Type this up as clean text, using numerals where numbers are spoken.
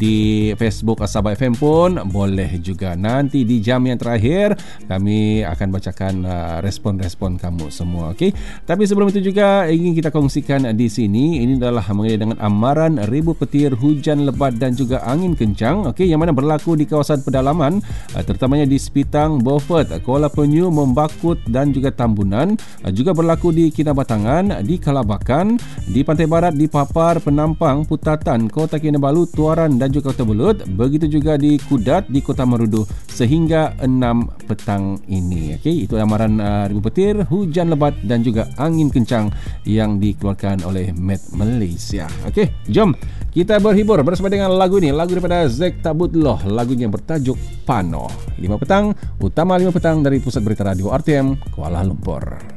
di Facebook Sabah FM pun boleh juga. Nanti di jam yang terakhir kami akan bacakan respon-respon kamu semua. Okey. Tapi sebelum itu juga ingin kita kongsikan di sini, ini adalah mengenai dengan amaran ribu petir, hujan lebat dan juga angin kencang, okey, yang mana berlaku di kawasan pedalaman terutamanya di Sepitang, Beaufort, Kuala Penyu, Membakut dan juga Tambunan. Juga berlaku di Kinabatangan, di Kalabakan, di Pantai Barat, di Papar, Penampang, Putatan, Kota Kinabalu, Tuaran dan juga Kota Belud. Begitu juga di Kudat, di Kota Marudu sehingga 6 petang ini. Okey, itu amaran ribu petir, hujan lebat dan juga angin kencang yang dikeluarkan oleh Met Malaysia. Okey, jom kita berhibur bersama dengan lagu ini, lagu daripada Zek Tabutloh, lagunya bertajuk Pano. 5 petang, utama 5 petang dari Pusat Berita Radio RTM Kuala Lumpur.